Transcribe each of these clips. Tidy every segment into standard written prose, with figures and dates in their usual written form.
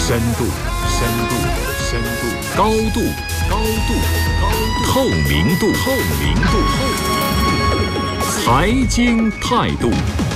深度，深度，深度，高度，高度，高度，透明度，透明度，财经态度。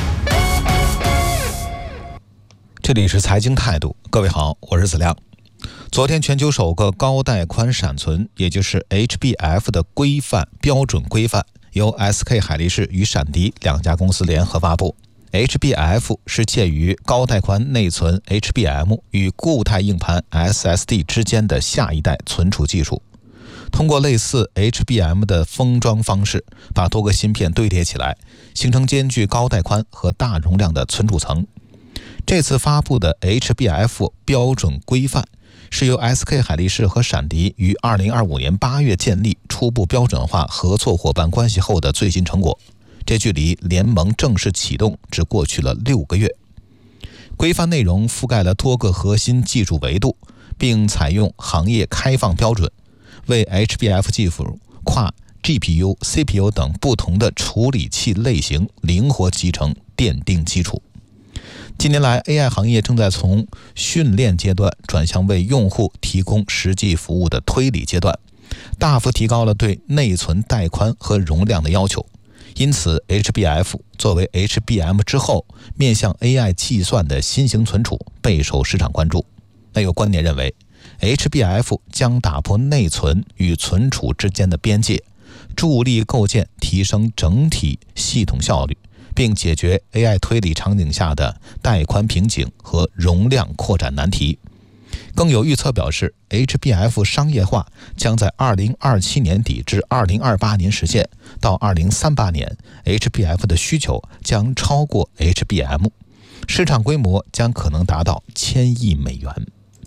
这里是财经态度，各位好，我是子亮。昨天全球首个高带宽闪存，也就是 HBF 的标准规范，由 SK 海力士与闪迪两家公司联合发布。HBF 是介于高带宽内存 HBM 与固态硬盘 SSD 之间的下一代存储技术，通过类似 HBM 的封装方式，把多个芯片堆叠起来，形成兼具高带宽和大容量的存储层。这次发布的 HBF 标准规范是由 SK 海力士和闪迪于2025年8月建立初步标准化合作伙伴关系后的最新成果，这距离联盟正式启动只过去了6个月。规范内容覆盖了多个核心技术维度，并采用行业开放标准，为 HBF 技术跨 GPU、CPU 等不同的处理器类型灵活集成奠定基础。近年来 AI 行业正在从训练阶段转向为用户提供实际服务的推理阶段，大幅提高了对内存带宽和容量的要求。因此 HBF 作为 HBM 之后面向 AI 计算的新型存储备受市场关注。那有观点认为 HBF 将打破内存与存储之间的边界，助力构建提升整体系统效率，并解决 AI 推理场景下的带宽瓶颈和容量扩展难题。更有预测表示 HBF 商业化将在2027年底至2028年实现，到2038年 HBF 的需求将超过 HBM， 市场规模将可能达到1000亿美元。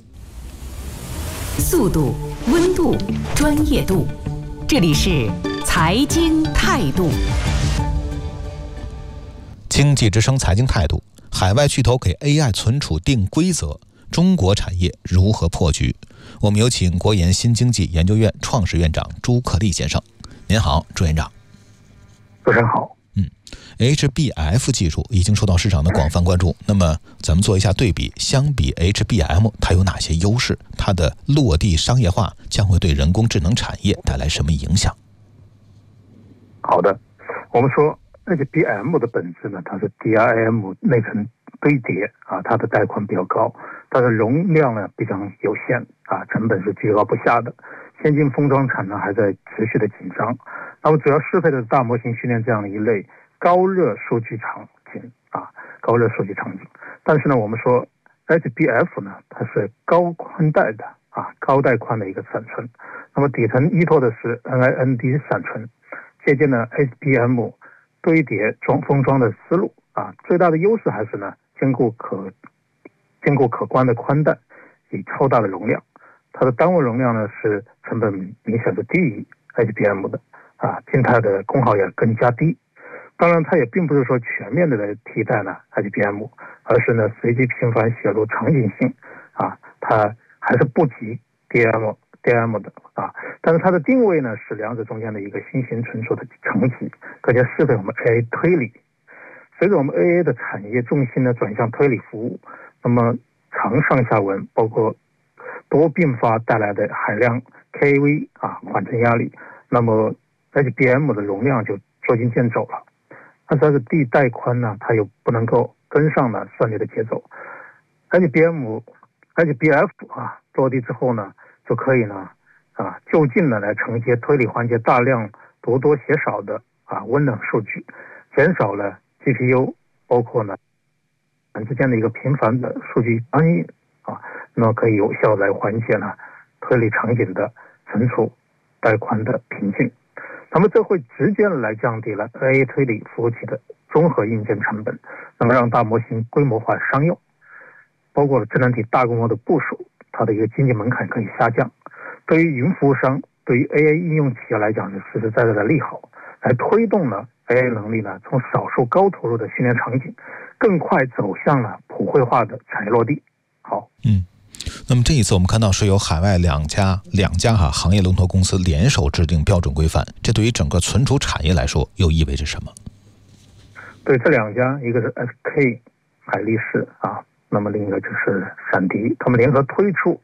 速度、温度、专业度，这里是财经态度。 经济之声财经态度，海外巨头给 AI 存储定规则，中国产业如何破局？我们有请国研新经济研究院创始院长朱克力先生。您好，朱院长。 主持人好。 HBF 技术已经受到市场的广泛关注，那么咱们做一下对比，相比 HBM 它有哪些优势？它的落地商业化将会对人工智能产业带来什么影响？ 好的，我们说HBM 的本质呢，它是 DRAM 内存堆叠啊，它的带宽比较高，它的容量呢比较有限啊，成本是居高不下的。先进封装厂呢还在持续的紧张，那么主要适配的是大模型训练这样的一类高热数据场景啊，高热数据场景。但是呢，我们说 HBF 呢，它是高宽带的啊，高带宽的一个闪存，那么底层依托的是 NAND 闪存，借鉴了 HBM 堆叠封装的思路啊，最大的优势还是呢兼顾可观的宽带与超大的容量，它的单位容量呢是成本明显是低于 HBM 的啊，静态的功耗也更加低。当然它也并不是说全面的来替代呢 HBM， 而是呢随机频繁写入场景性啊，它还是不及 DRAM 的啊，但是它的定位呢是两者中间的一个新型存储的层级，更加适配我们 AI 推理。随着我们 AI 的产业重心呢转向推理服务，那么长上下文包括多并发带来的海量 KV 啊缓存压力，那么 HBM 的容量就捉襟见肘了。但是地带宽呢，它又不能够跟上呢算力的节奏。HBF 啊落地之后呢，就可以呢就近的来承接推理环节大量多写少的温冷数据，减少了 GPU 包括呢之间的一个频繁的数据搬运啊，那么可以有效来缓解呢推理场景的存储带宽的瓶颈。那么这会直接来降低了 AI 推理服务器的综合硬件成本，那么让大模型规模化商用，包括了智能体大规模的部署，它的一个经济门槛可以下降。对于云服务商，对于 AI 应用企业来讲是实实在在的利好，来推动了 AI 能力呢从少数高投入的训练场景更快走向了普惠化的产业落地。好， 那么这一次我们看到是由海外两家行业龙头公司联手制定标准规范，这对于整个存储产业来说又意味着什么？ 对，这两家一个是 SK 海力士啊， 那么另一个就是闪迪，他们联合推出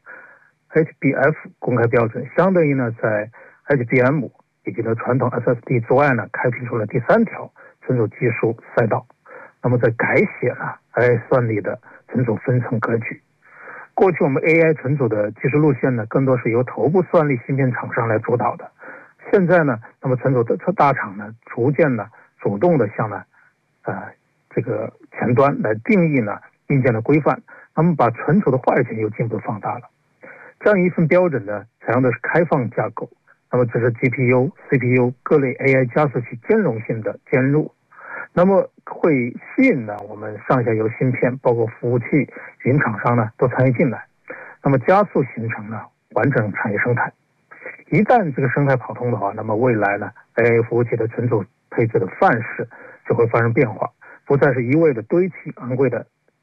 HBF 公开标准，相当于呢在 HBM 以及呢传统 SSD 之外呢，开辟出了第3条存储技术赛道。那么在改写了 AI 算力的存储分层格局。过去我们 AI 存储的技术路线呢，更多是由头部算力芯片厂商来主导的。现在呢，那么存储的大厂呢，逐渐呢主动的向这个前端来定义呢硬件的规范，那么把存储的话语权又进一步放大了。这样一份标准呢，采用的是开放架构，那么这是 GPU、CPU 各类 AI 加速器兼容性的兼入，那么会吸引呢我们上下游芯片，包括服务器、云厂商呢都参与进来，那么加速形成呢完整产业生态。一旦这个生态跑通的话，那么未来呢 AI 服务器的存储配置的范式就会发生变化，不再是一味的堆砌昂贵的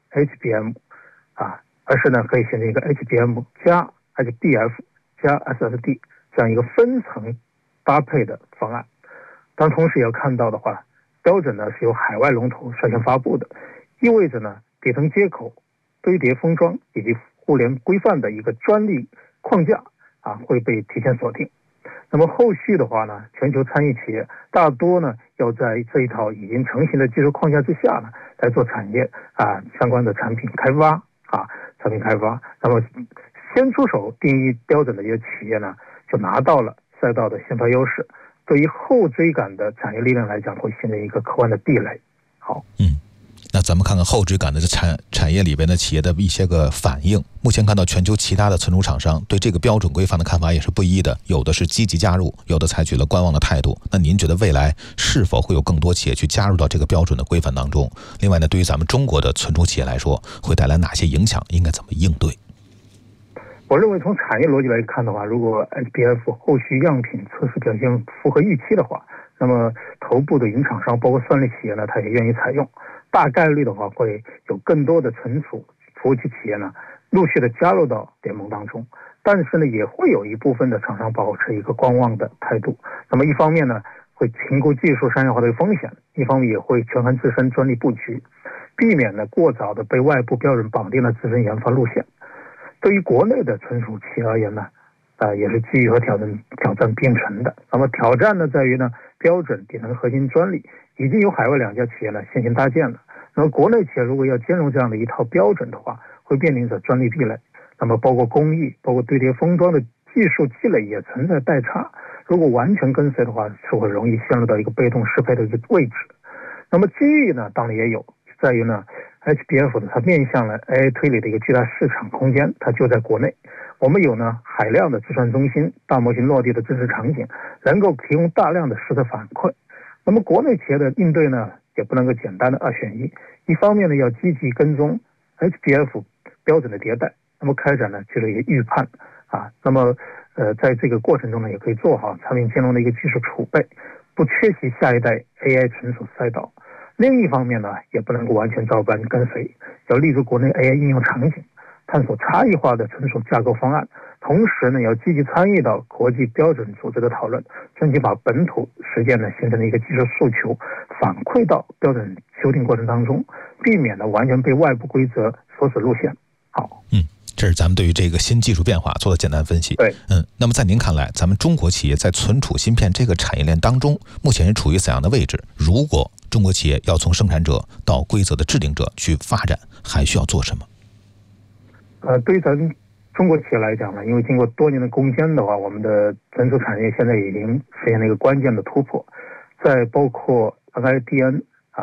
HBM 而是呢可以形成一个 HBM 加 HBF 加 SSD 这样一个分层搭配的方案。但同时也要看到的话，标准呢是由海外龙头率先发布的，意味着呢底层接口、堆叠封装以及互联规范的一个专利框架会被提前锁定。那么后续的话呢，全球参与企业大多呢要在这一套已经成型的技术框架之下呢来做产业相关的产品开发那么先出手定义标准的一些企业呢，就拿到了赛道的先发优势，对于后追赶的产业力量来讲，会形成一个客观的壁垒。好， 那咱们看看后追赶的产业里边的企业的一些个反应。目前看到全球其他的存储厂商对这个标准规范的看法也是不一的，有的是积极加入，有的采取了观望的态度。那您觉得未来是否会有更多企业去加入到这个标准的规范当中？另外呢，对于咱们中国的存储企业来说，会带来哪些影响？应该怎么应对？ 我认为从产业逻辑来看的话，如果 HBF 后续样品测试表现符合预期的话，那么头部的云厂商包括算力企业呢，它也愿意采用，大概率的话会有更多的存储服务器企业呢陆续的加入到联盟当中。但是呢，也会有一部分的厂商保持一个观望的态度。那么一方面呢，会评估技术商业化的风险，一方面也会权衡自身专利布局，避免呢过早的被外部标准绑定了自身研发路线。对于国内的存储企业而言呢，也是机遇和挑战并存的。那么挑战呢，在于呢，标准底层核心专利已经有海外2家企业呢先行搭建了。那么国内企业如果要兼容这样的一套标准的话，会面临着专利壁垒。那么包括工艺、包括堆叠封装的技术积累也存在代差。如果完全跟随的话，是会容易陷入到一个被动适配的一个位置。那么机遇呢，当然也有，在于呢 HBF 它面向了 AI 推理的一个巨大市场空间，它就在国内。我们有呢海量的计算中心、大模型落地的真实场景，能够提供大量的实测反馈。那么国内企业的应对呢，也不能够简单的2选1。一方面呢，要积极跟踪 HBF 标准的迭代，那么开展呢就是一个预判那么在这个过程中呢，也可以做好产品兼容的一个技术储备，不缺席下一代 AI 存储赛道。另一方面呢，也不能够完全照搬跟随，要立足国内 AI 应用场景，探索差异化的存储架构方案，同时呢，要积极参与到国际标准组织的讨论，争取把本土实践呢形成的一个技术诉求反馈到标准修订过程当中，避免呢完全被外部规则锁死路线。好， 这是咱们对于这个新技术变化做的简单分析。 对， 那么在您看来，咱们中国企业在存储芯片这个产业链当中，目前是处于怎样的位置？如果中国企业要从生产者到规则的制定者去发展，还需要做什么？ 对于咱们中国企业来讲呢，因为经过多年的攻坚的话，我们的存储产业现在已经实现了一个关键的突破，在包括 NIDN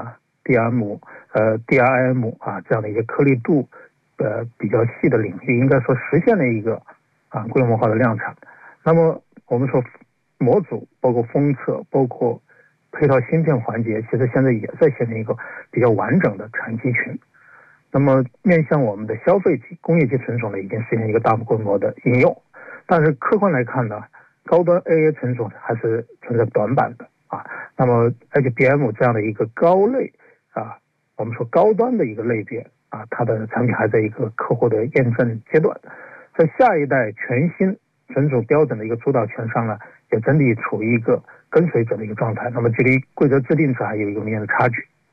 DRAM DRAM 这样的一些颗粒度比较细的领域，应该说实现了一个规模化的量产。那么我们说模组包括封测包括配套芯片环节，其实现在也在形成一个比较完整的产业群。那么面向我们的消费级工业级存储呢，已经实现一个大规模的应用。但是客观来看呢，高端 AI 存储还是存在短板的那么 HBM 这样的一个高类我们说高端的一个类别它的产品还在一个客户的验证阶段。在下一代全新存储标准的一个主导权上呢，也整体处于一个跟随者的一个状态，那么距离规则制定者还有一个明显的差距。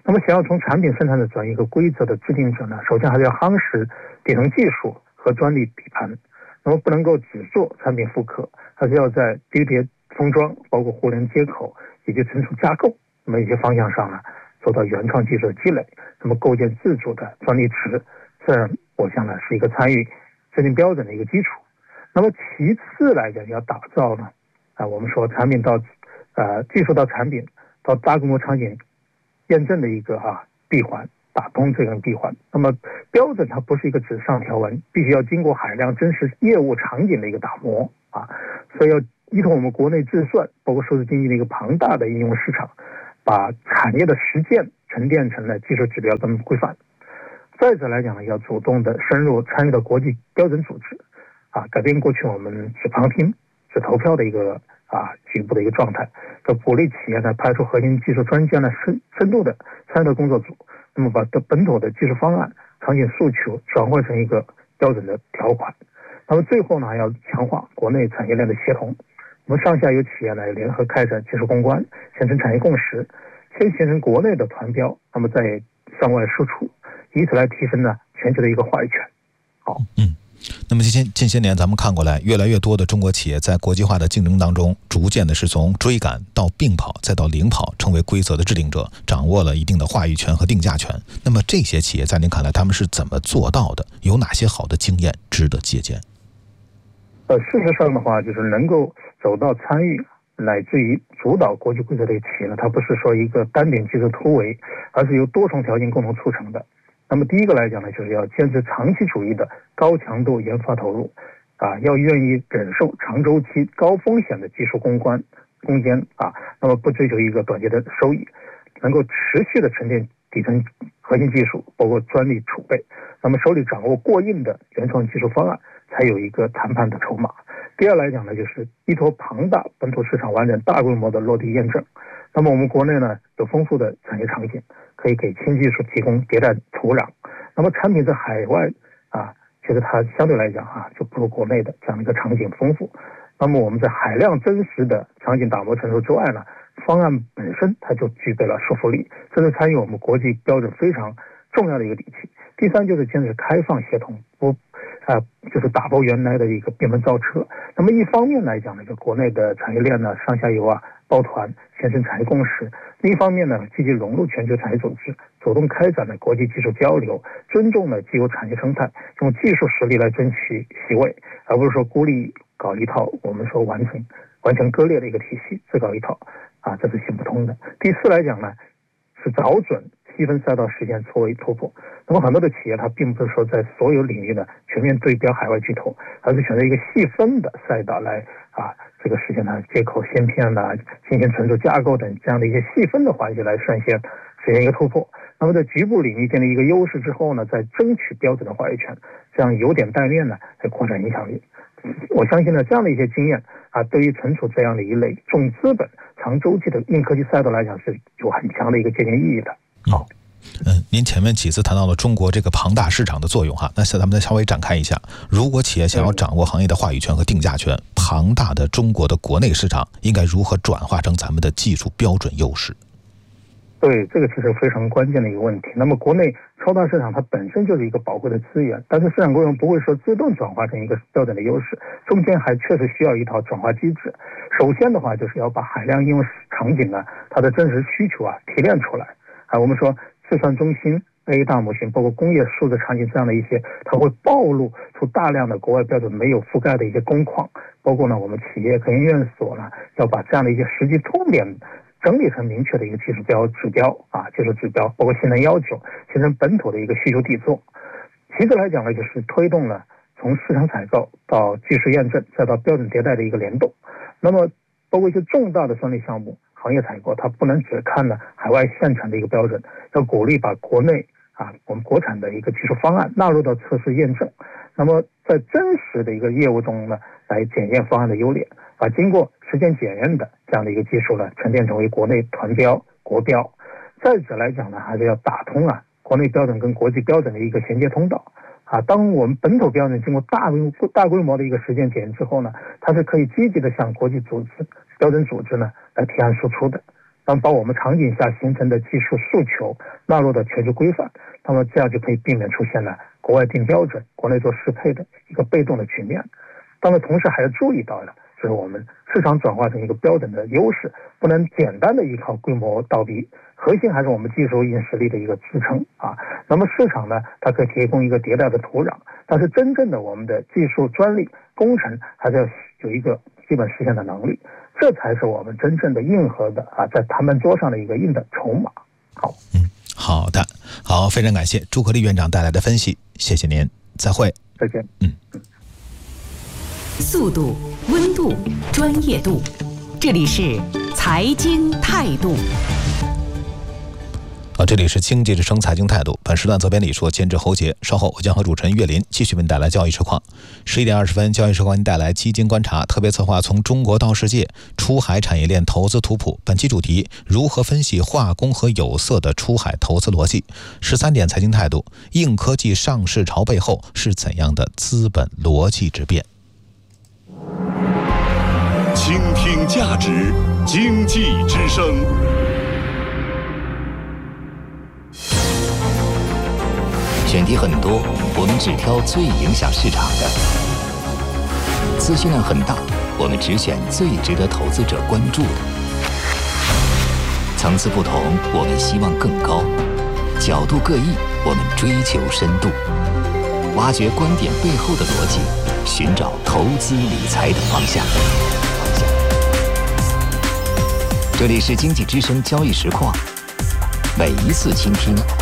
那么想要从产品生产者转移一个规则的制定者呢，首先还是要夯实底层技术和专利底盘，那么不能够只做产品复刻，还是要在堆叠封装，包括互联接口以及存储架构那么一些方向上呢，做到原创技术的积累，那么构建自主的专利池，这样我想呢是一个参与制定标准的一个基础。那么其次来讲，要打造呢我们说产品到技术到产品到大规模场景验证的一个闭环，打通这个闭环。那么标准它不是一个纸上条文，必须要经过海量真实业务场景的一个打磨所以要依托我们国内智算包括数字经济的一个庞大的应用市场，把产业的实践沉淀成了技术指标跟规范。再者来讲呢，要主动的深入参与到国际标准组织改变过去我们只旁听只投票的一个局部的一个状态，要鼓励企业呢派出核心技术专家呢深度的参与到工作组，那么把本土的技术方案场景诉求转换成一个标准的条款。那么最后呢，还要强化国内产业链的协同，我们上下游企业呢联合开展技术攻关，形成产业共识，先形成国内的团标，那么再向外输出，以此来提升呢全球的一个话语权。好， 那么近些年咱们看过来，越来越多的中国企业在国际化的竞争当中，逐渐的是从追赶到并跑再到领跑，成为规则的制定者，掌握了一定的话语权和定价权。那么这些企业在您看来他们是怎么做到的？有哪些好的经验值得借鉴？ 事实上的话，就是能够走到参与乃至于主导国际规则的企业呢，它不是说一个单点技术突围，而是由多重条件共同促成的。那么第一个来讲呢，就是要坚持长期主义的高强度研发投入要愿意忍受长周期高风险的技术攻坚那么不追求一个短期的收益，能够持续的沉淀底层核心技术包括专利储备，那么手里掌握过硬的原创技术方案，才有一个谈判的筹码。第二来讲呢，就是依托庞大本土市场完整大规模的落地验证。那么我们国内呢有丰富的产业场景，可以给新技术提供迭代土壤。那么产品在海外其实它相对来讲就不如国内的这样的一个场景丰富。那么我们在海量真实的场景打磨成熟之外呢，方案本身它就具备了说服力，这是参与我们国际标准非常重要的一个底气。第三就是坚持开放协同，就是打破原来的一个闭门造车。那么一方面来讲呢，就国内的产业链呢上下游抱团形成产业共识；另一方面呢，积极融入全球产业组织，主动开展了国际技术交流，尊重了既有产业生态，用技术实力来争取席位，而不是说孤立搞一套我们说完全割裂的一个体系，自搞一套这是行不通的。第四来讲呢，是找准细分赛道实现错位突破。那么很多的企业它并不是说在所有领域呢全面对标海外巨头，而是选择一个细分的赛道来这个实现它接口芯片进行存储架构等这样的一些细分的环节来实现一个突破。那么在局部领域建立一个优势之后呢，再争取标准的话语权，这样由点带面呢来扩展影响力。我相信呢这样的一些经验对于存储这样的一类重资本长周期的硬科技赛道来讲是有很强的一个借鉴意义的。好， 您前面几次谈到了中国这个庞大市场的作用那咱们再稍微展开一下，如果企业想要掌握行业的话语权和定价权，庞大的中国的国内市场应该如何转化成咱们的技术标准优势？ 对，这个其实非常关键的一个问题。那么国内超大市场它本身就是一个宝贵的资源，但是市场规模不会说自动转化成一个标准的优势，中间还确实需要一套转化机制。首先的话就是要把海量应用场景它的真实需求提炼出来我们说计算中心 AI 大模型包括工业数字场景这样的一些，它会暴露出大量的国外标准没有覆盖的一些工况，包括我们企业科研院所要把这样的一些实际痛点整理成明确的一个技术指标技术指标，包括性能要求，形成本土的一个需求底座。其次来讲呢，就是推动了从市场采购到技术验证再到标准迭代的一个联动。那么包括一些重大的专利项目行业采购，它不能只看海外现产的一个标准，要鼓励把国内我们国产的一个技术方案纳入到测试验证，那么在真实的一个业务中来检验方案的优劣，把经过实践检验的这样的一个技术沉淀成为国内团标国标。再者来讲还是要打通国内标准跟国际标准的一个衔接通道当我们本土标准经过大规模的一个实践检验之后它是可以积极的向国际组织标准组织来提案输出的。 那么把我们场景下形成的技术诉求纳入到全球规范，那么这样就可以避免出现了国外定标准，国内做适配的一个被动的局面。当然，同时还要注意到了，就是我们市场转化成一个标准的优势，不能简单的依靠规模倒逼，核心还是我们技术硬实力的一个支撑啊。那么市场呢，它可以提供一个迭代的土壤，但是真正的我们的技术专利工程还是要有一个基本实现的能力，这才是我们真正的硬核的在谈判桌上的一个硬的筹码。好， 好的，好，非常感谢朱克立院长带来的分析，谢谢您，再会， 再见。 速度、温度、专业度，这里是财经态度。 这里是经济之声财经态度，本时段责编李硕，监制侯杰。稍后我将和主持人岳林继续为您带来交易实况。11点20分，交易实况为您带来基金观察特别策划，从中国到世界，出海产业链投资图谱。本期主题：如何分析化工和有色的出海投资逻辑。13点财经态度，硬科技上市潮背后是怎样的资本逻辑之变？ 倾听价值，经济之声。 选题很多，我们只挑最影响市场的；资讯量很大，我们只选最值得投资者关注的。层次不同，我们希望更高；角度各异，我们追求深度。挖掘观点背后的逻辑，寻找投资理财的方向。这里是经济之声交易实况，每一次倾听